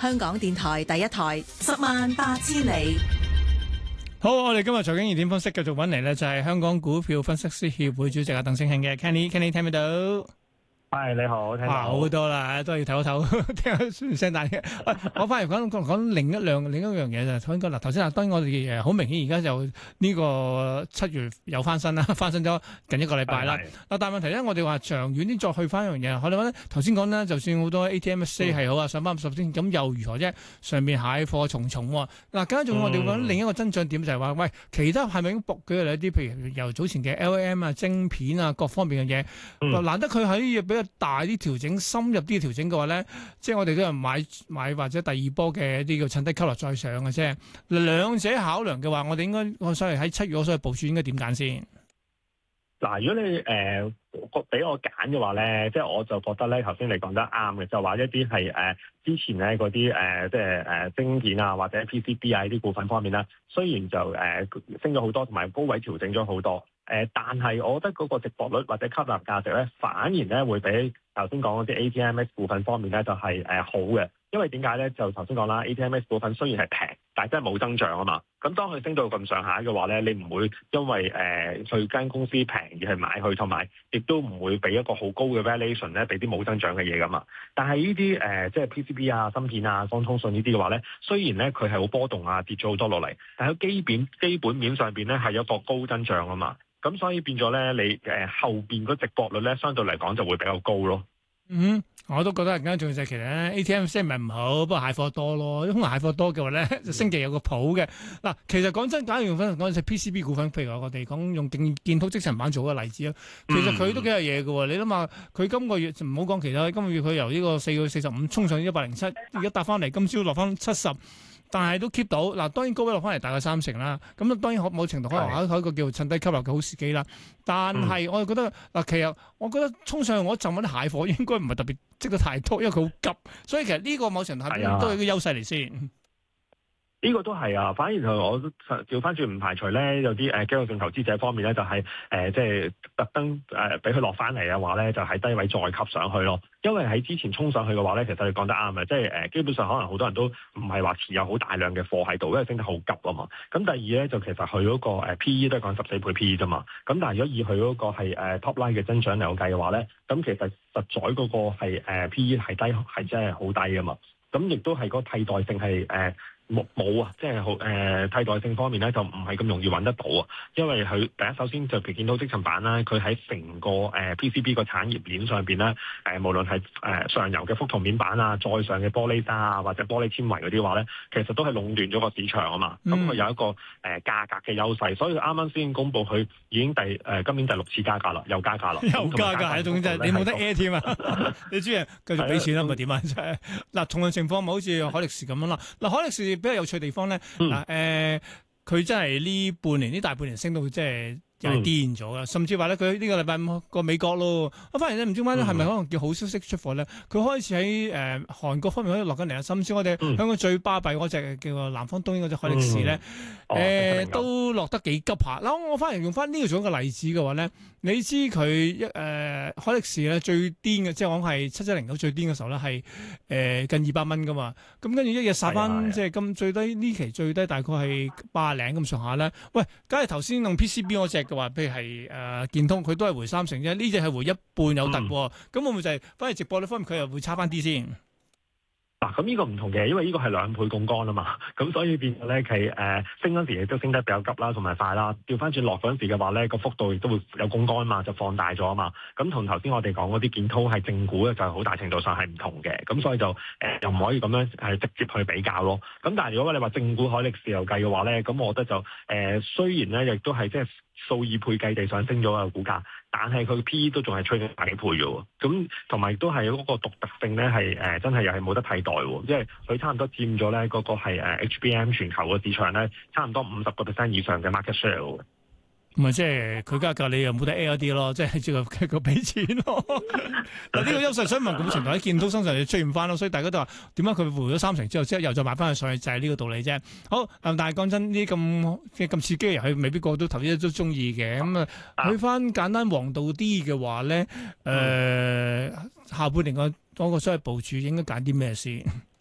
香港電台第一台，108000里。 好，我哋今日財經熱點分析繼續揾嚟呢，就係香港股票分析師協會主席鄧聲興嘅 Kenny 聽唔聽到？ 係你好，聽到好多啦，都要唞一唞，聽下聲大嘅。我翻嚟講另一樣嘢就係嗱，頭先當然我哋好明顯而家就呢個7月有翻身啦，翻身咗近一個禮拜啦。但係問題咧，我哋話長遠啲再去翻一樣嘢，我哋話咧頭先講咧，就算好多 ATMXJ 係好啊，上翻50天，咁又如何啫？上面蟹貨重重喎。嗱，更加仲我哋揾另一個增長點就係話，喂，其他係咪已經舉舉例一啲，譬如由早前嘅 LM 啊、晶片啊各方面嘅嘢，難得佢喺比較大啲調整、深入啲調整嘅話咧，即係我哋都係買或者第二波嘅一啲叫趁低吸落再上嘅啫。兩者考量嘅話，我哋應該我所謂喺7月我所謂部署應該點揀先？ 嗱，如果你俾我揀嘅話咧，即係我就覺得咧，頭先你講得啱嘅，就話一啲係之前咧嗰啲即係晶片啊或者 PCB 啊呢啲股份方面咧，雖然就升咗好多，同埋高位調整咗好多。但係我覺得嗰個值博率或者吸納價值咧，反而咧會比頭先講嗰啲 ATMX 股份方面咧就係好嘅，因為點解咧？就頭先講啦，ATMX 股份雖然係平，但係真係冇增長啊嘛。咁當佢升到咁上下嘅話咧，你唔會因為佢間公司平而係買佢，同埋亦都唔會俾一個好高嘅 valuation 咧，俾啲冇增長嘅嘢噶嘛。但係呢啲即係 PCB 啊、芯片啊、光通訊呢啲嘅話咧，雖然咧佢係好波動啊，跌咗好多落嚟，但係佢基本面上邊咧係有一個高增長啊嘛。咁所以變咗咧，你後邊嗰值博率咧，相對嚟講就會比較高咯。 我都覺得而家仲要就係其實咧 ATMXJ 唔係唔好，不過蟹貨多咯。通常蟹貨多嘅話咧，就星期有個譜嘅。嗱，其實講真，假如用翻講隻 PCB 股份，譬如話我哋講用建滔積層板做個例子啦，其實佢都幾有嘢嘅喎。你諗下，佢今個月唔好講其他，今個月佢由呢個445衝上107，而家搭翻嚟，今朝落翻70。但係都 keep 到嗱，當然高位落翻嚟大概30%啦。咁當然某程度可能喺一個叫趁低吸納嘅好時機啦。但係我又覺得嗱，其實我覺得衝上去我浸嗰啲蟹貨應該唔係特別積得太多，因為佢好急。所以其實呢個某程度係都係一個優勢嚟先。 呢個都係啊，反而我都調翻轉，唔排除咧有啲機構性投資者方面咧，就係即係特登俾佢落翻嚟嘅話咧，就喺低位再吸上去咯。因為喺之前衝上去嘅話咧，其實你講得啱嘅，即係基本上可能好多人都唔係話持有好大量嘅貨喺度，因為升得好急啊嘛。咁第二咧就其實佢嗰個 P/E 都係講14倍 P/E 啫嘛。咁但係如果以佢嗰個係top line 嘅增長嚟計嘅話咧，咁其實實在嗰個係P/E 係低，係真係好低啊嘛。咁亦都係個替代性係冇啊，即係好替代性方面咧，就唔係咁容易揾得到啊。因為佢第一首先就見到積層板啦，佢喺成個PCB 個產業鏈上邊咧，無論係上游嘅覆銅面板啊，再上嘅玻璃渣啊，或者玻璃纖維嗰啲話咧，其實都係壟斷咗個市場啊嘛。咁佢有一個價格嘅優勢，所以啱啱先公佈佢已經今年第6次加價啦，又加價啦， 又加價，總之就係你冇得 A 添啊！你主人繼續俾錢啦，咪點啊？嗱，同樣情況咪好似海力士咁樣啦。嗱，海力士比較有趣地方咧，佢真係呢大半年升到即係又係癲咗啦，甚至話咧佢呢個禮拜5過美國咯，我發現咧唔知點解係咪可能叫好消息出貨咧？佢開始喺韓國方面可以落緊嚟啊，甚至我哋香港最巴閉嗰隻叫做南方東英嗰隻海力士咧，都落得幾急下。嗱，我反而用翻呢個做一個例子嘅話咧，你知佢海力士咧最癲嘅，即係講係7709最癲嘅時候咧係近200蚊噶嘛，咁跟住一日殺翻即係咁最低呢期最低大概係80零咁上下咧。喂，假如頭先用 PCB 嗰隻嘅話，譬如係建通，佢都係回30%啫，呢隻係回1半有突喎，咁會唔會就係反而直播呢方面佢又會差翻啲先？ 嗱，咁呢個唔同嘅，因為呢個係2倍槓桿啊嘛，咁所以變咗咧係升嗰陣時亦都升得比較急啦，同埋快啦。調翻轉落嗰陣時嘅話咧，個幅度亦都會有槓桿嘛，就放大咗啊嘛。咁同頭先我哋講嗰啲建滔係正股咧，就好大程度上係唔同嘅。咁所以就又唔可以咁樣係直接去比較咯。咁但係如果你話正股海力士又計嘅話咧，咁我覺得就雖然咧亦都係即係數以倍計地上升咗個股價，但係佢 P/E 都仲係吹緊百幾倍嘅喎。咁同埋都係嗰個獨特性咧係真係又係冇得替代喎，因為佢差唔多佔咗咧嗰個係HBM 全球嘅市場咧，差唔多50% 以上嘅 market share 嘅。 唔係即係佢加價，你又冇得 A 一啲咯，即係即係個俾錢咯。嗱，呢個優勢想問咁程度喺建滔身上就出現翻咯，所以大家都話點解佢回咗30%之後，之後又再買翻去上去，就係呢個道理啫。好，但係講真，呢啲咁刺激嘅遊戲，未必個個都投資者都中意嘅。咁去翻簡單黃道啲嘅話咧，下半年嗰個所謂部署應該揀啲咩先？